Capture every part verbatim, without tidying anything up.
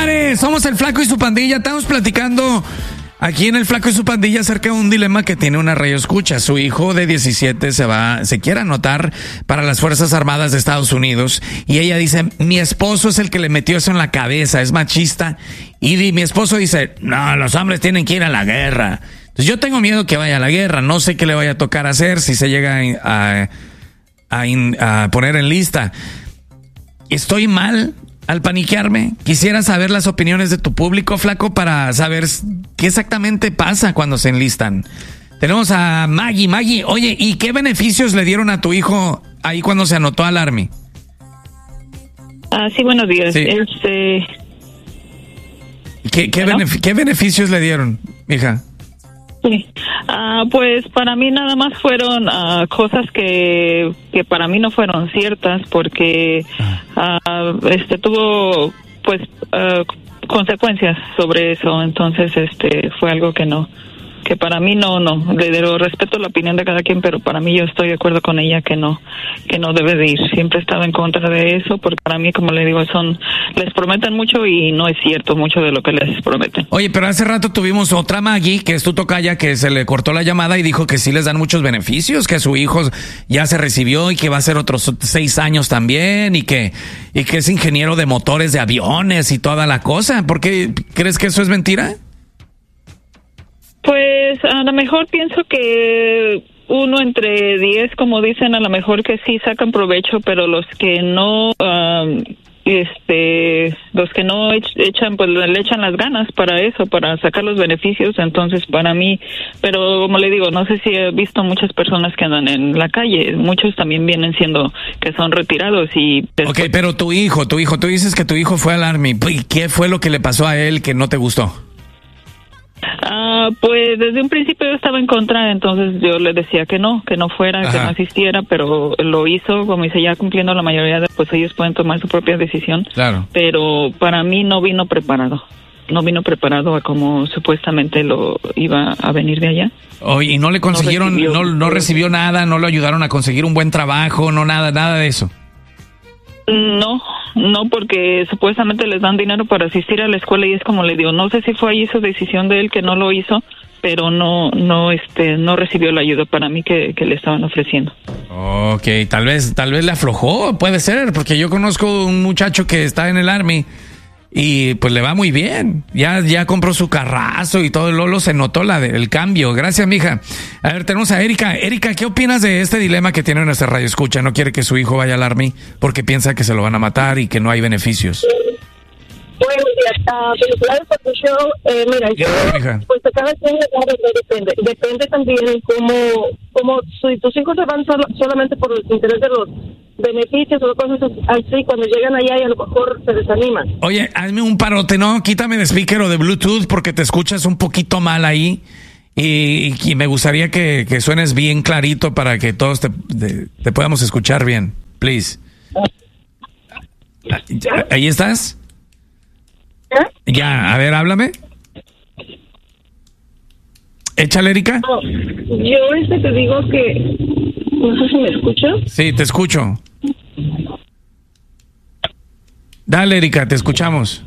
compadre? Somos el Flaco y su pandilla. Estamos platicando aquí en el Flaco y su pandilla acerca de un dilema que tiene una radioescucha. Su hijo de diecisiete se va, se quiere anotar para las Fuerzas Armadas de Estados Unidos y ella dice, mi esposo es el que le metió eso en la cabeza, es machista. Y mi esposo dice, no, los hombres tienen que ir a la guerra. Entonces yo tengo miedo que vaya a la guerra, no sé qué le vaya a tocar hacer si se llega a, a, a, a poner en lista. ¿Estoy mal al paniquearme? Quisiera saber las opiniones de tu público, Flaco, para saber qué exactamente pasa cuando se enlistan. Tenemos a Maggie. Maggie, oye, ¿y qué beneficios le dieron a tu hijo ahí cuando se anotó al Army? Ah, sí, buenos días. Sí. Este... ¿Qué, qué, benefic- ¿Qué beneficios le dieron, hija? Sí, uh, pues para mí nada más fueron uh, cosas que, que para mí no fueron ciertas porque uh, este tuvo pues uh, consecuencias sobre eso, entonces este fue algo que no, que para mí no, no, le, le respeto la opinión de cada quien, pero para mí yo estoy de acuerdo con ella que no, que no debe de ir. Siempre he estado en contra de eso, porque para mí, como le digo, son, les prometen mucho y no es cierto mucho de lo que les prometen. Oye, pero hace rato tuvimos otra Maggie, que es tu tocaya, que se le cortó la llamada y dijo que sí les dan muchos beneficios, que su hijo ya se recibió y que va a ser otros seis años también y que, y que es ingeniero de motores de aviones y toda la cosa. ¿Por qué crees que eso es mentira? Pues a lo mejor pienso que uno entre diez, como dicen, a lo mejor que sí sacan provecho, pero los que no, um, este, los que no echan, pues le echan las ganas para eso, para sacar los beneficios. Entonces, para mí, pero como le digo, no sé si he visto muchas personas que andan en la calle, muchos también vienen siendo que son retirados y... Después... Ok, pero tu hijo, tu hijo, tú dices que tu hijo fue al Army. ¿Y qué fue lo que le pasó a él que no te gustó? Ah, pues desde un principio yo estaba en contra, entonces yo le decía que no, que no fuera, Ajá. que no asistiera, pero lo hizo, como dice, ya cumpliendo la mayoría de, pues ellos pueden tomar su propia decisión. Claro. Pero para mí no vino preparado, no vino preparado a como supuestamente lo iba a venir de allá. Oye, ¿y no le consiguieron, no recibió, no, no recibió nada, no lo ayudaron a conseguir un buen trabajo, no nada, nada de eso? No, no, porque supuestamente les dan dinero para asistir a la escuela y es como le digo, no sé si fue ahí su decisión de él que no lo hizo, pero no, no, este, no recibió la ayuda para mí que, que le estaban ofreciendo. Ok, tal vez, tal vez le aflojó, puede ser, porque yo conozco un muchacho que está en el Army y pues le va muy bien, ya, ya compró su carrazo y todo, Lolo se notó la de, el cambio. Gracias, mija. A ver, tenemos a Erika. Erika, ¿qué opinas de este dilema que tiene nuestra radio escucha? No quiere que su hijo vaya al Army porque piensa que se lo van a matar y que no hay beneficios. Buenos días. Uh, felicidades por tu show. Eh, mira, yo, pues a cada quien depende. Depende también cómo, cómo si tus hijos se van solo, solamente por los intereses de los beneficios o cosas así, cuando llegan allá y a lo mejor se desaniman. Oye, hazme un parote, ¿no? Quítame de speaker o de Bluetooth porque te escuchas un poquito mal ahí y, y me gustaría que, que suenes bien clarito para que todos te, te, te podamos escuchar bien. Please. ¿Ahí estás? ¿Eh? Ya, a ver, háblame. Échale, Erika. No, yo este te digo que... No sé si me escuchas. Sí, te escucho. Dale, Erika, te escuchamos.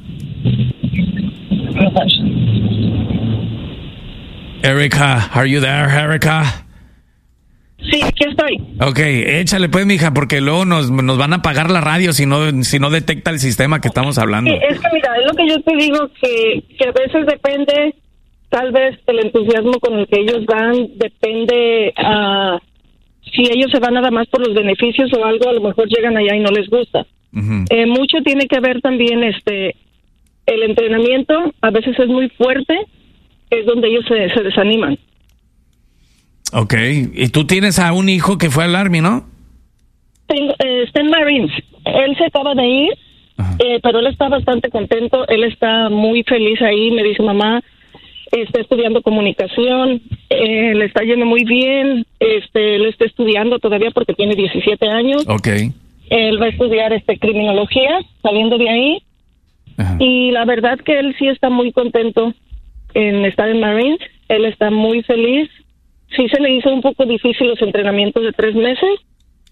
Erika, are you there, Erika? Sí, aquí estoy. Ok, échale pues, mija, porque luego nos, nos van a apagar la radio si no, si no detecta el sistema que estamos hablando. Sí, es que mira, es lo que yo te digo, que, que a veces depende, tal vez el entusiasmo con el que ellos van, depende a... Uh, si ellos se van nada más por los beneficios o algo, a lo mejor llegan allá y no les gusta. Uh-huh. Eh, mucho tiene que ver también este el entrenamiento, a veces es muy fuerte, es donde ellos se, se desaniman. Ok, y tú tienes a un hijo que fue al Army, ¿no? Tengo, eh, está en Marines, él se acaba de ir, uh-huh. eh, pero él está bastante contento, él está muy feliz ahí, me dice mamá, está estudiando comunicación, eh, le está yendo muy bien, este, él está estudiando todavía porque tiene diecisiete años. Okay. Él va a estudiar este criminología, saliendo de ahí. Ajá. Y la verdad que él sí está muy contento en estar en Marines, él está muy feliz. Sí se le hizo un poco difícil los entrenamientos de tres meses,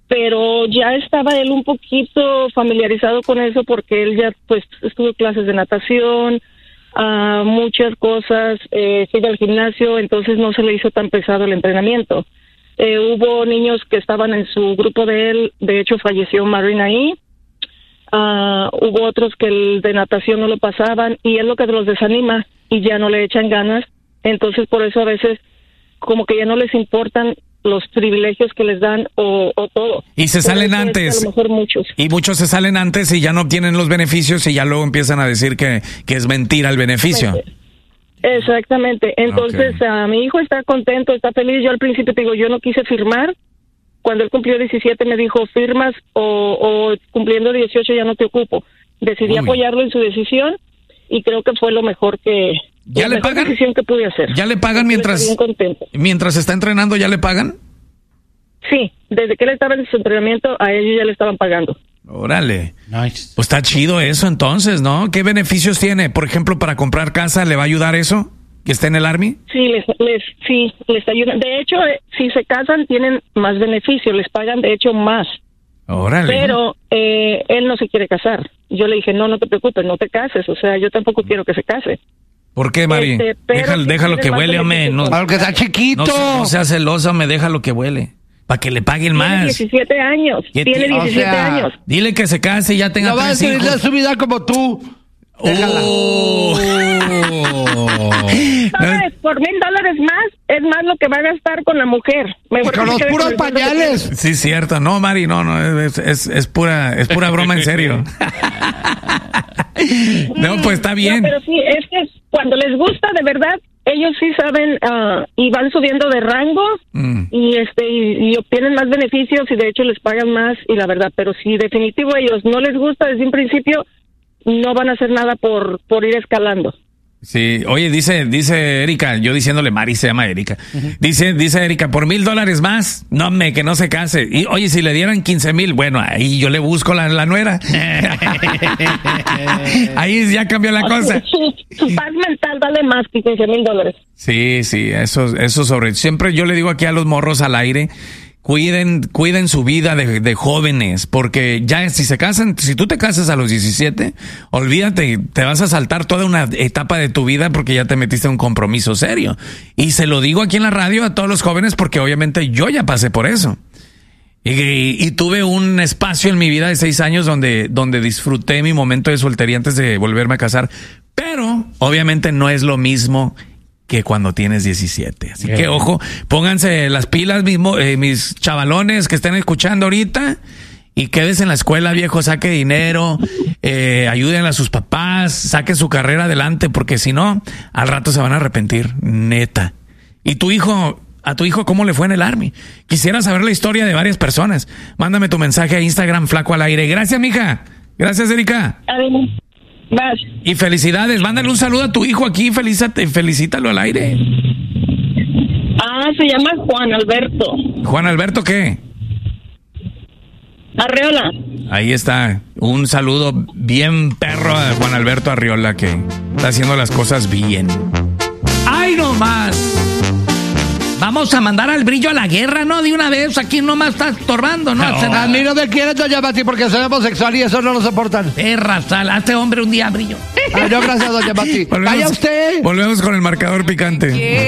pero ya estaba él un poquito familiarizado con eso porque él ya pues estuvo en clases de natación, uh, muchas cosas, eh, se iba al gimnasio, entonces no se le hizo tan pesado el entrenamiento. Eh, hubo niños que estaban en su grupo de él, de hecho falleció Marina ahí. Uh, hubo otros que el de natación no lo pasaban y es lo que los desanima y ya no le echan ganas. Entonces por eso a veces como que ya no les importan los privilegios que les dan o, o todo. Y se salen antes. A lo mejor muchos. Y muchos se salen antes y ya no obtienen los beneficios y ya luego empiezan a decir que, que es mentira el beneficio. Exactamente. Entonces, okay. uh, mi hijo está contento, está feliz. Yo al principio te digo, yo no quise firmar. Cuando él cumplió diecisiete me dijo, firmas o, o cumpliendo dieciocho ya no te ocupo. Decidí Uy. apoyarlo en su decisión y creo que fue lo mejor que... ¿Ya la le pagan? Decisión que pude hacer. ¿Ya le pagan mientras, mientras está entrenando, ya le pagan? Sí, desde que él estaba en su entrenamiento, a ellos ya le estaban pagando. Órale. Nice. Pues está chido eso entonces, ¿no? ¿Qué beneficios tiene? Por ejemplo, para comprar casa, ¿le va a ayudar eso? ¿Que esté en el Army? Sí, les, les, sí, les ayuda. De hecho, eh, si se casan, tienen más beneficios, les pagan de hecho más. Órale. Pero eh, él no se quiere casar. Yo le dije, no, no te preocupes, no te cases. O sea, yo tampoco quiero que se case. ¿Por qué, Mari? Este, déjalo, si déjalo que huele, hombre. No, Aunque está chiquito. No, no sea celosa, me deja lo que huele. Para que le paguen tiene más. Tiene diecisiete años. Tiene diecisiete o sea, años. Dile que se case y ya tenga no tres hijos. No va a su vida como tú. Déjala. Oh. ¿Sabes? Por mil dólares más es más lo que va a gastar con la mujer. Mejor con los puros pañales. Sí, cierto. No, Mari, no, no, es, es, es pura, es pura broma en serio. No, pues está bien. No, pero sí, es que cuando les gusta de verdad, ellos sí saben uh, y van subiendo de rango mm. y este y, y obtienen más beneficios y de hecho les pagan más y la verdad, pero si definitivo ellos no les gusta desde un principio, no van a hacer nada por por ir escalando. Sí, oye, dice, dice Erika, yo diciéndole Mari, se llama Erika. Uh-huh. Dice, dice Erika, por mil dólares más, no me, que no se case. Y oye, si le dieran quince mil, bueno, ahí yo le busco la, la nuera. Ahí ya cambió la cosa. Su, su paz mental vale más que quince mil dólares. Sí, sí, eso, eso sobre, siempre yo le digo aquí a los morros al aire, Cuiden, cuiden su vida de, de jóvenes, porque ya si se casan, si tú te casas a los diecisiete, olvídate, te vas a saltar toda una etapa de tu vida porque ya te metiste en un compromiso serio. Y se lo digo aquí en la radio a todos los jóvenes porque obviamente yo ya pasé por eso. Y, y, y tuve un espacio en mi vida de seis años donde, donde disfruté mi momento de soltería antes de volverme a casar, pero obviamente no es lo mismo que cuando tienes diecisiete. Así que, ojo, pónganse las pilas, mismo, eh, mis chavalones que estén escuchando ahorita, y quédese en la escuela, viejo, saque dinero, eh, ayuden a sus papás, saquen su carrera adelante, porque si no, al rato se van a arrepentir, neta. Y tu hijo, a tu hijo, ¿cómo le fue en el Army? Quisiera saber la historia de varias personas. Mándame tu mensaje a Instagram, Flaco al Aire. Gracias, mija. Gracias, Erika. Adiós. Vas. Y felicidades, mándale un saludo a tu hijo aquí, felicítate, felicítalo al aire. Ah, se llama Juan Alberto. ¿Juan Alberto qué? Arriola. Ahí está, un saludo bien perro a Juan Alberto Arriola, que está haciendo las cosas bien. ¡Ay, no más! Vamos a mandar al Brillo a la guerra, ¿no? De una vez, aquí nomás está estorbando, ¿no? no. A mí no me quieres, doña Mati, porque soy homosexual y eso no lo soportan. Perra, sal, hazte hombre un día, Brillo. Ay, no, gracias, doña Mati. Vaya usted. Volvemos con el marcador picante.